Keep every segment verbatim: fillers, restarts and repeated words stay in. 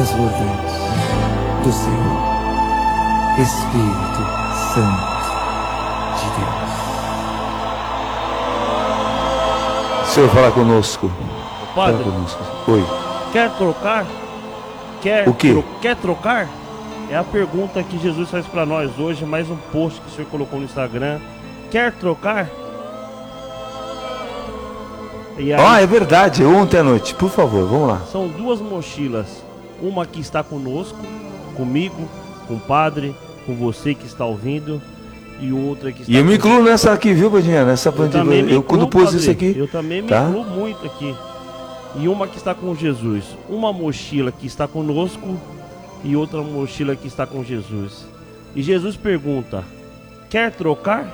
transbordantes do Senhor, Espírito Santo de Deus. Senhor, fala conosco. Padre, fala conosco. Oi. Quer trocar? Quer, o quê? Tro quer trocar? É a pergunta que Jesus faz para nós hoje, mais um post que o senhor colocou no Instagram. Quer trocar? E aí, ah, é verdade, ontem à noite, por favor, vamos lá. São duas mochilas, uma que está conosco, comigo, com o padre, com você que está ouvindo, e outra que está... E eu me incluo nessa aqui, viu, Badinha? Nessa pandemia, eu, eu quando pus isso aqui... Eu também me tá? incluo muito aqui. E uma que está com Jesus, uma mochila que está conosco e outra mochila que está com Jesus. E Jesus pergunta, quer trocar?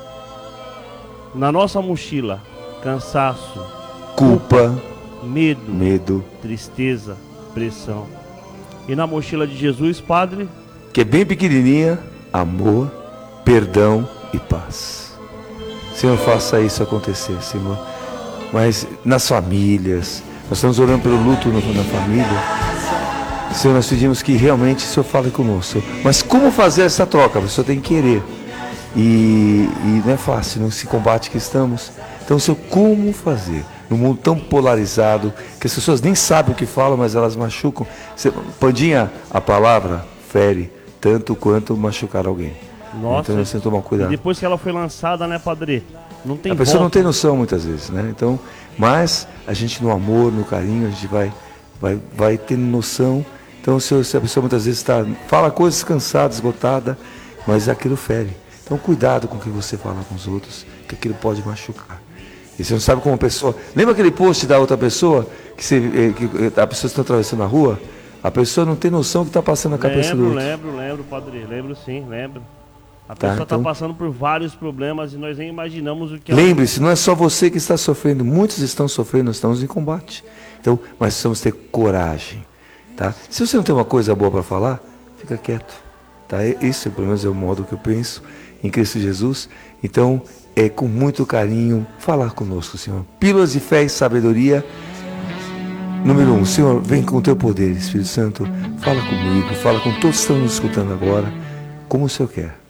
Na nossa mochila, cansaço, culpa, medo, medo, tristeza, pressão. E na mochila de Jesus, Padre, que é bem pequenininha, amor, perdão e paz. Senhor, faça isso acontecer, Senhor. Mas nas famílias, nós estamos orando pelo luto na família. Senhor, nós pedimos que realmente o Senhor fale conosco. Mas como fazer essa troca? A pessoa tem que querer. E, e não é fácil, nesse combate que estamos. Então, Senhor, como fazer? Num mundo tão polarizado, que as pessoas nem sabem o que falam, mas elas machucam. Pandinha, a palavra fere tanto quanto machucar alguém. Nossa, então nós temos que tomar cuidado. E depois que ela foi lançada, né, Padre? Não tem A pessoa volta. não tem noção muitas vezes, né? Então, mas a gente no amor, no carinho, a gente vai, vai, vai tendo noção. Então, se, se a pessoa muitas vezes está, fala coisas cansada, esgotada, mas aquilo fere. Então, cuidado com o que você fala com os outros, que aquilo pode machucar. E você não sabe como a pessoa... Lembra aquele post da outra pessoa, que, você, que a pessoa está atravessando a rua? A pessoa não tem noção que está passando na cabeça lembro, do outro. Lembro, lembro, Padre. Lembro sim, lembro. A Tá, pessoa está então... passando por vários problemas e nós nem imaginamos o que... Lembre-se, não é só você que está sofrendo. Muitos estão sofrendo, nós estamos em combate. Então, mas precisamos ter coragem. Tá? Se você não tem uma coisa boa para falar, fica quieto. Tá? Isso, pelo menos, é o modo que eu penso em Cristo Jesus. Então, é com muito carinho falar conosco, Senhor. Pílulas de fé e sabedoria. Número um, Senhor, vem com o teu poder, Espírito Santo. Fala comigo, fala com todos que estão nos escutando agora, como o Senhor quer.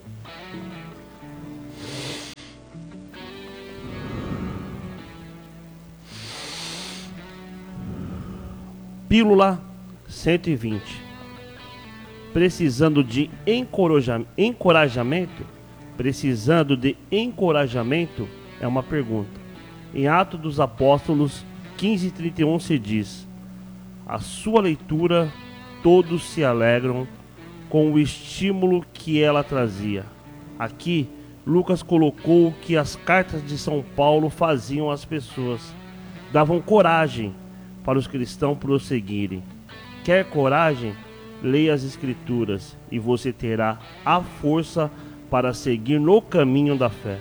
Pílula cento e vinte. Precisando de encoraja- encorajamento? Precisando de encorajamento? É uma pergunta. Em Atos dos Apóstolos quinze, trinta e um se diz: a sua leitura todos se alegram com o estímulo que ela trazia. Aqui, Lucas colocou que as cartas de São Paulo faziam às pessoas, davam coragem para os cristãos prosseguirem. Quer coragem? Leia as Escrituras e você terá a força para seguir no caminho da fé.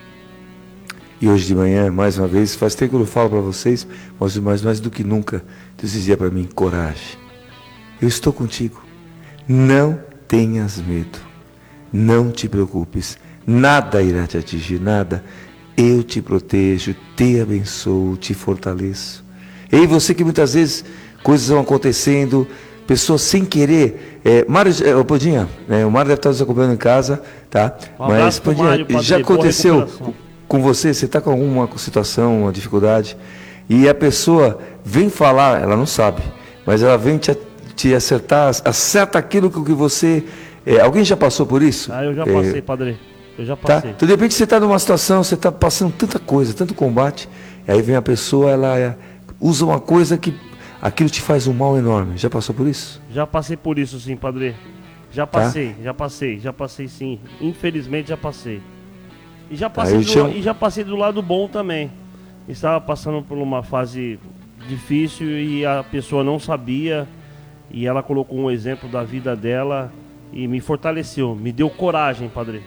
E hoje de manhã, mais uma vez, faz tempo que eu não falo para vocês, mas mais, mais do que nunca, Deus dizia para mim, coragem. Eu estou contigo. Não tenhas medo. Não te preocupes. Nada irá te atingir, nada. Eu te protejo, te abençoo, te fortaleço. E você que muitas vezes coisas vão acontecendo, pessoas sem querer. É, Mário, é, Podinha, é, o Mário deve estar nos acompanhando em casa, tá? Um Mas, Podinha, Mário, já aconteceu com você, você está com alguma situação, uma dificuldade, e a pessoa vem falar, ela não sabe, mas ela vem te, te acertar, acerta aquilo que você... É, alguém já passou por isso? Ah, eu já é, passei, Padre. Eu já tá? passei. Então, de repente, você está numa situação, você está passando tanta coisa, tanto combate, e aí vem a pessoa, ela usa uma coisa que aquilo te faz um mal enorme. Já passou por isso? Já passei por isso, sim, Padre. Já passei, tá? já passei, já passei, sim. Infelizmente, já passei. E já passei, tá, do, chamo... e já passei do lado bom também. Estava passando por uma fase difícil e a pessoa não sabia. E ela colocou um exemplo da vida dela e me fortaleceu, me deu coragem, Padre.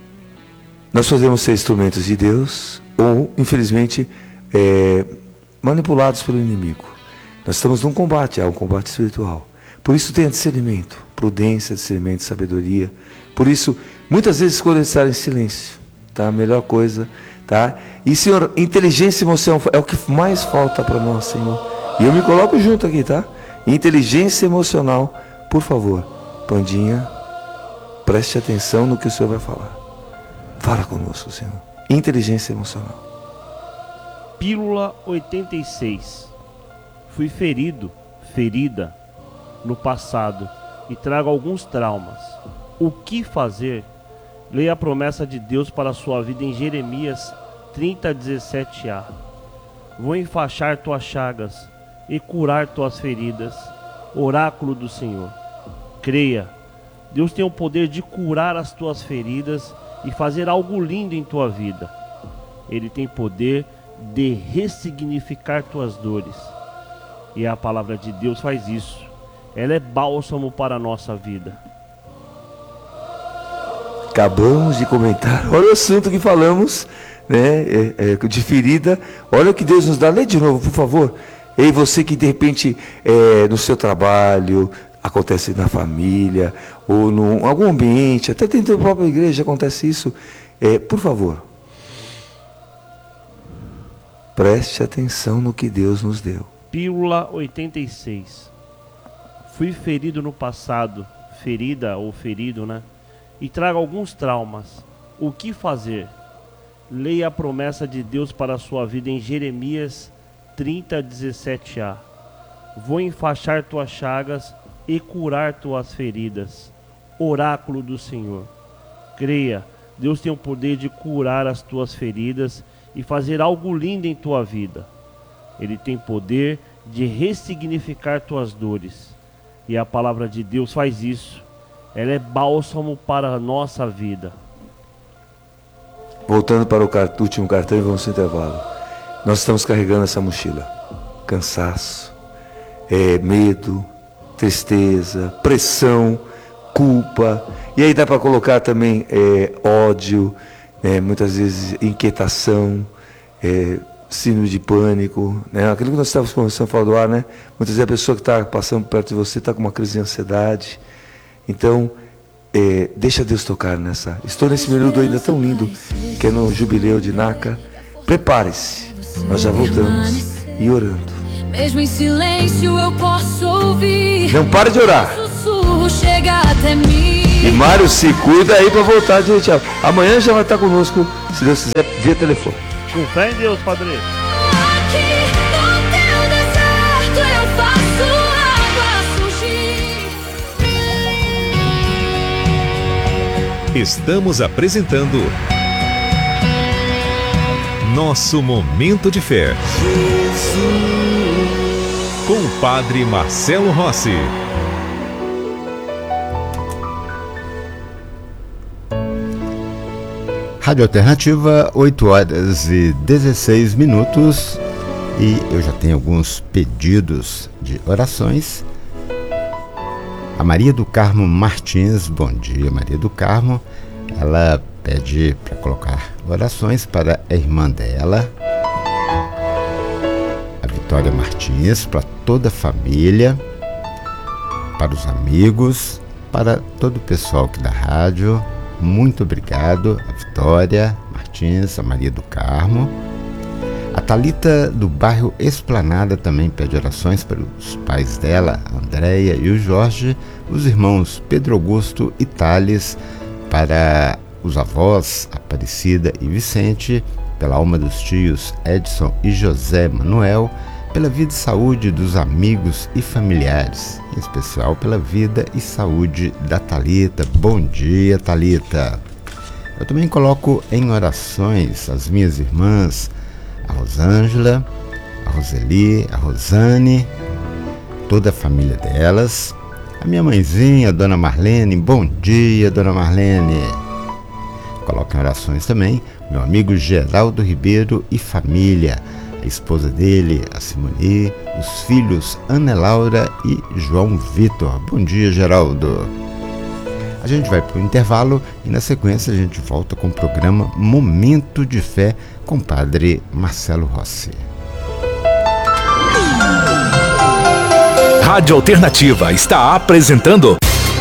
Nós podemos ser instrumentos de Deus ou, infelizmente, é, manipulados pelo inimigo. Nós estamos num combate, é um combate espiritual. Por isso tenha discernimento, prudência, discernimento, sabedoria. Por isso, muitas vezes escolha estar em silêncio, tá? A melhor coisa, tá? E, Senhor, inteligência e emoção é o que mais falta para nós, Senhor. E eu me coloco junto aqui, tá? Inteligência emocional. Por favor, Pandinha, preste atenção no que o Senhor vai falar. Fala conosco, Senhor. Inteligência emocional. Pílula oitenta e seis. Fui ferido, ferida, no passado e trago alguns traumas. O que fazer? Leia a promessa de Deus para a sua vida em Jeremias trinta, dezessete a. Vou enfaixar tuas chagas e curar tuas feridas. Oráculo do Senhor. Creia, Deus tem o poder de curar as tuas feridas e fazer algo lindo em tua vida. Ele tem poder de ressignificar tuas dores. E a palavra de Deus faz isso. Ela é bálsamo para a nossa vida. Acabamos de comentar. Olha o assunto que falamos, né? É, é, de ferida. Olha o que Deus nos dá. Lê de novo, por favor. Ei, você que de repente é, no seu trabalho, acontece na família, ou em algum ambiente, até dentro da própria igreja acontece isso. É, por favor, preste atenção no que Deus nos deu. Pílula oitenta e seis. Fui ferido no passado, ferida ou ferido, né? E trago alguns traumas. O que fazer? Leia a promessa de Deus para a sua vida em Jeremias trinta, dezessete a. Vou enfaixar tuas chagas e curar tuas feridas. Oráculo do Senhor. Creia, Deus tem o poder de curar as tuas feridas e fazer algo lindo em tua vida. Ele tem poder de ressignificar tuas dores. E a palavra de Deus faz isso. Ela é bálsamo para a nossa vida. Voltando para o último cartão e vamos ao intervalo. Nós estamos carregando essa mochila. Cansaço, é, medo, tristeza, pressão, culpa. E aí dá para colocar também é, ódio, é, muitas vezes inquietação, é, síndrome de pânico, né? Aquilo que nós estávamos conversando fora do ar, né? Muitas vezes a pessoa que está passando perto de você está com uma crise de ansiedade. Então, é, deixa Deus tocar nessa. Estou nesse período ainda tão lindo, que é no jubileu de Naca. Prepare-se, nós já voltamos e orando. Mesmo em silêncio eu posso ouvir. Não pare de orar. Sussurro chega até mim. E Mário, se cuida aí para voltar de Tiago. Amanhã já vai estar conosco, se Deus quiser, via telefone. Com fé em Deus, Padre. Aqui no teu deserto eu faço água surgir. Estamos apresentando Nosso Momento de Fé. Com o Padre Marcelo Rossi. Rádio Alternativa, oito horas e dezesseis minutos. E eu já tenho alguns pedidos de orações. A Maria do Carmo Martins, bom dia Maria do Carmo. Ela pede para colocar orações para a irmã dela, a Vitória Martins, para toda a família, para os amigos, para todo o pessoal aqui da rádio. Muito obrigado, a Vitória Martins, a Maria do Carmo. A Thalita do bairro Esplanada também pede orações para os pais dela, a Andréia e o Jorge, os irmãos Pedro Augusto e Thales, para os avós Aparecida e Vicente, pela alma dos tios Edson e José Manuel, pela vida e saúde dos amigos e familiares, em especial pela vida e saúde da Thalita. Bom dia, Thalita. Eu também coloco em orações as minhas irmãs, a Rosângela, a Roseli, a Rosane, toda a família delas, a minha mãezinha, a Dona Marlene. Bom dia, Dona Marlene. Coloco em orações também meu amigo Geraldo Ribeiro e família, a esposa dele, a Simone, os filhos Ana Laura e João Vitor. Bom dia, Geraldo. A gente vai para o intervalo e na sequência a gente volta com o programa Momento de Fé com o Padre Marcelo Rossi. Rádio Alternativa está apresentando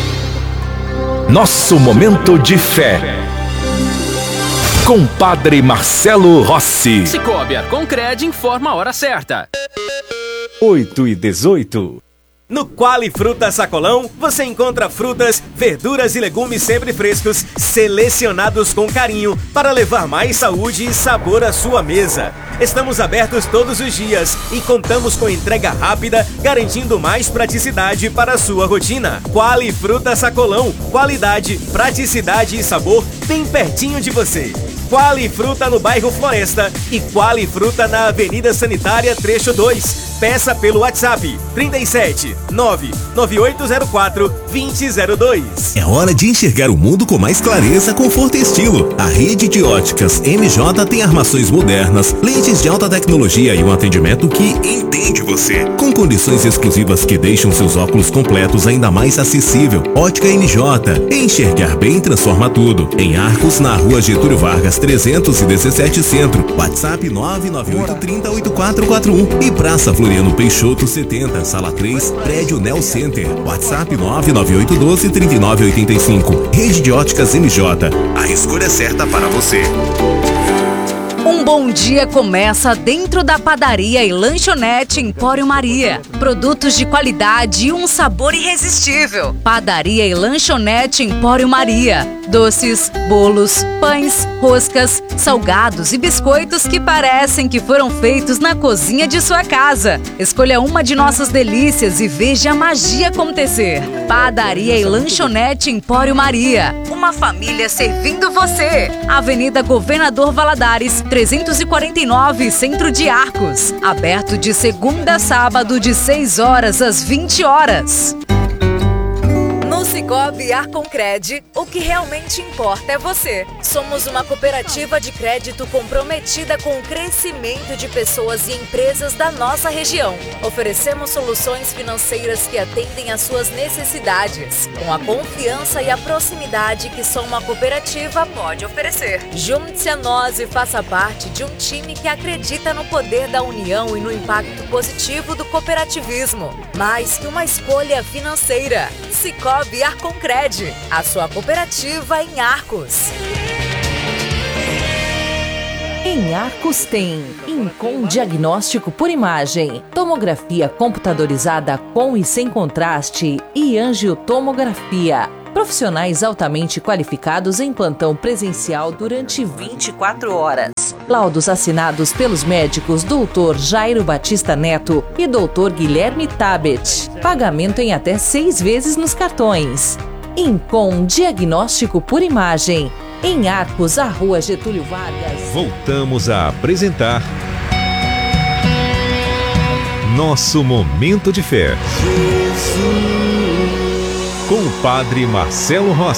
Nosso Momento de Fé com o Padre Marcelo Rossi. Cicobi Arconcred informa a hora certa. oito e dezoito. No Quali Fruta Sacolão, você encontra frutas, verduras e legumes sempre frescos, selecionados com carinho para levar mais saúde e sabor à sua mesa. Estamos abertos todos os dias e contamos com entrega rápida, garantindo mais praticidade para a sua rotina. Quali Fruta Sacolão, qualidade, praticidade e sabor bem pertinho de você. Quali Fruta no bairro Floresta e Quali Fruta na Avenida Sanitária Trecho dois. Peça pelo WhatsApp trinta e sete, nove nove oito zero quatro, dois zero zero dois. É hora de enxergar o mundo com mais clareza, conforto e estilo. A rede de óticas M J tem armações modernas, lentes de alta tecnologia e um atendimento que entende você. Com condições exclusivas que deixam seus óculos completos ainda mais acessível. Ótica M J. Enxergar bem transforma tudo. Em Arcos, na rua Getúlio Vargas trezentos e dezessete Centro. WhatsApp nove nove oito três zero oito quatro quatro um. E Praça Floriano Peixoto setenta, Sala três, Prédio Nel Center. WhatsApp nove nove oito um dois, três nove oito cinco. Rede de Óticas M J. A escolha certa para você. Um bom dia começa dentro da padaria e lanchonete Empório Maria. Produtos de qualidade e um sabor irresistível. Padaria e lanchonete Empório Maria. Doces, bolos, pães, roscas, salgados e biscoitos que parecem que foram feitos na cozinha de sua casa. Escolha uma de nossas delícias e veja a magia acontecer. Padaria e lanchonete Empório Maria. Uma família servindo você. Avenida Governador Valadares, trezentos e quarenta e nove, Centro de Arcos. Aberto de segunda a sábado, de seis horas às vinte horas. No Sicoob Arconcred, o que realmente importa é você. Somos uma cooperativa de crédito comprometida com o crescimento de pessoas e empresas da nossa região. Oferecemos soluções financeiras que atendem às suas necessidades, com a confiança e a proximidade que só uma cooperativa pode oferecer. Junte-se a nós e faça parte de um time que acredita no poder da união e no impacto positivo do cooperativismo. Mais que uma escolha financeira. Sicoob Arconcred, a sua cooperativa em Arcos. Em Arcos tem Incom Diagnóstico por Imagem, tomografia computadorizada com e sem contraste e angiotomografia. Profissionais altamente qualificados em plantão presencial durante vinte e quatro horas. Laudos assinados pelos médicos doutor Jairo Batista Neto e doutor Guilherme Tabet. Pagamento em até seis vezes nos cartões. Incom Diagnóstico por Imagem. Em Arcos, a rua Getúlio Vargas. Voltamos a apresentar Nosso Momento de Fé. Com o Padre Marcelo Rossi.